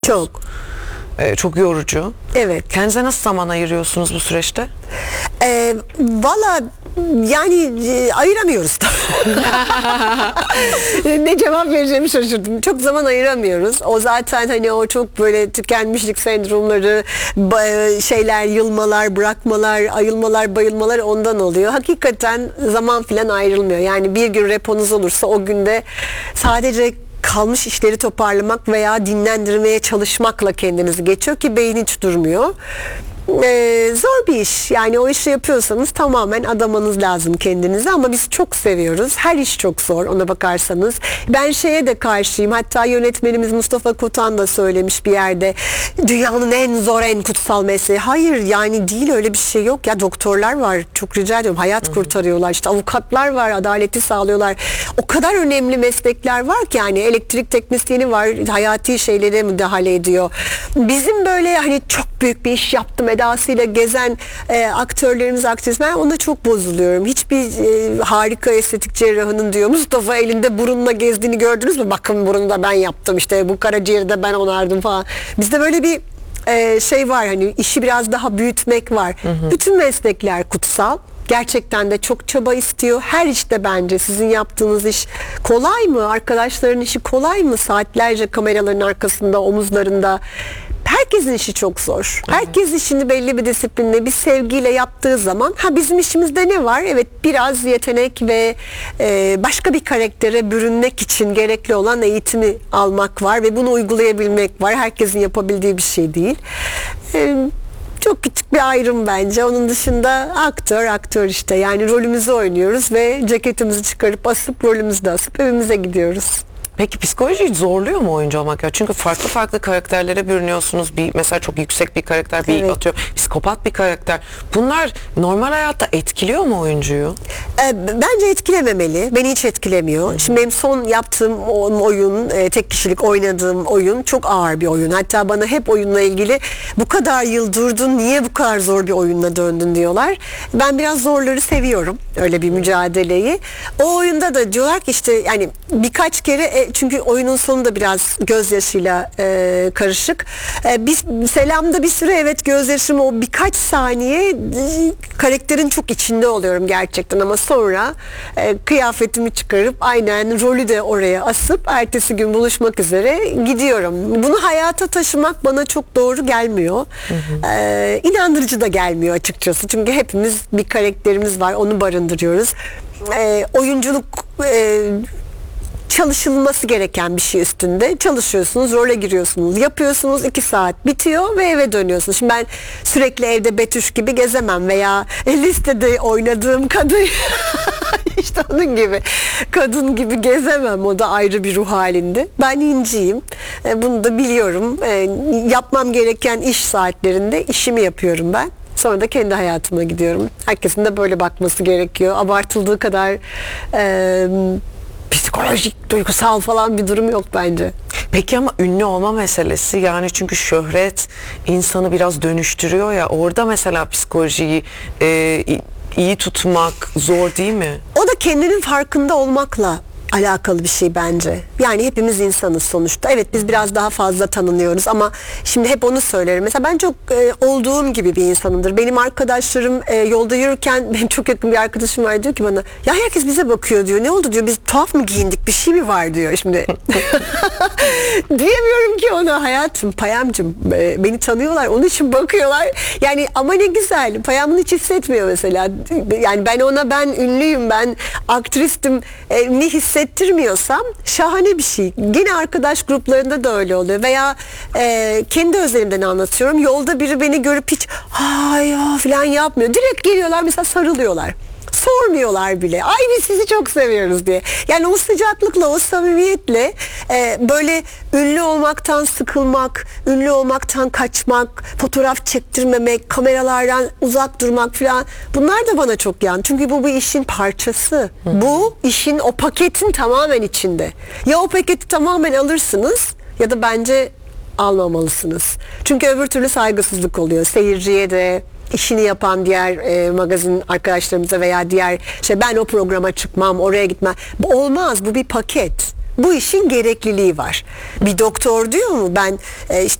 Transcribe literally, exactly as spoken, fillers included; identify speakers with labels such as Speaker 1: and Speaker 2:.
Speaker 1: Çok.
Speaker 2: Ee, çok yorucu.
Speaker 1: Evet.
Speaker 2: Kendinize nasıl zaman ayırıyorsunuz bu süreçte?
Speaker 1: Ee, Valla yani e, ayıramıyoruz. Ne cevap vereceğimi şaşırdım. Çok zaman ayıramıyoruz. O zaten hani o çok böyle tükenmişlik sendromları, ba- şeyler, yılmalar, bırakmalar, ayılmalar, bayılmalar ondan oluyor. Hakikaten zaman filan ayrılmıyor. Yani bir gün reponuz olursa o günde sadece kalmış işleri toparlamak veya dinlendirmeye çalışmakla kendinizi geçiyor ki beyin hiç durmuyor. Ee, zor bir iş. Yani o işi yapıyorsanız tamamen adamanız lazım kendinize ama biz çok seviyoruz. Her iş çok zor ona bakarsanız. Ben şeye de karşıyım. Hatta yönetmenimiz Mustafa Kotan da söylemiş bir yerde. Dünyanın en zor, en kutsal mesleği. Hayır yani değil, öyle bir şey yok. Ya doktorlar var. Çok rica ediyorum. Hayat Hı-hı. kurtarıyorlar. İşte avukatlar var. Adaleti sağlıyorlar. O kadar önemli meslekler var ki yani elektrik teknisyeni var. Hayati şeylere müdahale ediyor. Bizim böyle hani çok büyük bir iş yaptım edasıyla gezen e, aktörlerimiz, aktrisler, ona çok bozuluyorum. Hiçbir e, harika estetik cerrahının diyor Mustafa elinde burunla gezdiğini gördünüz mü? Bakın burunu da ben yaptım, işte bu karaciğeri de ben onardım falan. Bizde böyle bir e, şey var, hani işi biraz daha büyütmek var. Hı hı. Bütün meslekler kutsal. Gerçekten de çok çaba istiyor. Her işte bence sizin yaptığınız iş kolay mı? Arkadaşların işi kolay mı? Saatlerce kameraların arkasında, omuzlarında. Herkesin işi çok zor. Evet. Herkes işini belli bir disiplinle, bir sevgiyle yaptığı zaman, ha bizim işimizde ne var? Evet, biraz yetenek ve e, başka bir karaktere bürünmek için gerekli olan eğitimi almak var ve bunu uygulayabilmek var. Herkesin yapabildiği bir şey değil. E, Çok küçük bir ayrım bence. Onun dışında aktör, aktör işte. Yani rolümüzü oynuyoruz ve ceketimizi çıkarıp asıp rolümüzü de asıp evimize gidiyoruz.
Speaker 2: Peki psikoloji zorluyor mu oyuncu olmak ya? Çünkü farklı farklı karakterlere bürünüyorsunuz. Bir mesela çok yüksek bir karakter, bir
Speaker 1: Evet.
Speaker 2: atıyor psikopat bir karakter. Bunlar normal hayatta etkiliyor mu oyuncuyu?
Speaker 1: E, bence etkilememeli. Beni hiç etkilemiyor. Hı. Şimdi benim son yaptığım oyun, e, tek kişilik oynadığım oyun çok ağır bir oyun. Hatta bana hep oyunla ilgili bu kadar yıl durdun, niye bu kadar zor bir oyunla döndün diyorlar. Ben biraz zorları seviyorum. Öyle bir mücadeleyi. O oyunda da diyorlar ki işte yani birkaç kere e, çünkü oyunun sonu da biraz gözyaşıyla e, karışık. E, biz selamda bir süre evet gözyaşım o birkaç saniye e, karakterin çok içinde oluyorum gerçekten ama sonra e, kıyafetimi çıkarıp aynen rolü de oraya asıp ertesi gün buluşmak üzere gidiyorum. Bunu hayata taşımak bana çok doğru gelmiyor. Hı hı. E, inandırıcı da gelmiyor açıkçası. Çünkü hepimiz bir karakterimiz var. Onu barındırıyoruz. E, oyunculuk e, çalışılması gereken bir şey üstünde. Çalışıyorsunuz, role giriyorsunuz, yapıyorsunuz, iki saat bitiyor ve eve dönüyorsunuz. Şimdi ben sürekli evde Betüş gibi gezemem veya listede oynadığım kadın işte onun gibi kadın gibi gezemem. O da ayrı bir ruh halinde. Ben inciyim. E, bunu da biliyorum. E, yapmam gereken iş saatlerinde işimi yapıyorum ben. Sonra da kendi hayatıma gidiyorum. Herkesin de böyle bakması gerekiyor. Abartıldığı kadar e, psikolojik, duygusal falan bir durum yok bence.
Speaker 2: Peki ama ünlü olma meselesi, yani çünkü şöhret insanı biraz dönüştürüyor ya, orada mesela psikolojiyi e, iyi tutmak zor değil mi?
Speaker 1: O da kendinin farkında olmakla alakalı bir şey bence. Yani hepimiz insanız sonuçta. Evet, biz biraz daha fazla tanınıyoruz ama şimdi hep onu söylerim. Mesela ben çok e, olduğum gibi bir insanımdır. Benim arkadaşlarım e, yolda yürürken, benim çok yakın bir arkadaşım var, diyor ki bana ya herkes bize bakıyor diyor. Ne oldu diyor, biz tuhaf mı giyindik, bir şey mi var diyor. Şimdi diyemiyorum ki ona, hayatım Payamcığım e, beni tanıyorlar onun için bakıyorlar. Yani ama ne güzel. Payam hiç hissetmiyor mesela. Yani ben ona ben ünlüyüm, ben aktristim e, ne hissettirmiyorsam şahane bir şey. Yine arkadaş gruplarında da öyle oluyor. Veya e, kendi özelimden anlatıyorum. Yolda biri beni görüp hiç hay ya falan yapmıyor. Direkt geliyorlar mesela, sarılıyorlar. Sormuyorlar bile. Ay biz sizi çok seviyoruz diye. Yani o sıcaklıkla, o samimiyetle e, böyle ünlü olmaktan sıkılmak, ünlü olmaktan kaçmak, fotoğraf çektirmemek, kameralardan uzak durmak falan, bunlar da bana çok yan. Çünkü bu bu işin parçası. Hı. Bu işin, o paketin tamamen içinde. Ya o paketi tamamen alırsınız ya da bence almamalısınız. Çünkü öbür türlü saygısızlık oluyor. Seyirciye de, işini yapan diğer e, magazin arkadaşlarımıza veya diğer şey, ben o programa çıkmam, oraya gitmem. Bu olmaz. Bu bir paket. Bu işin gerekliliği var. Bir doktor diyor mu ben e, işte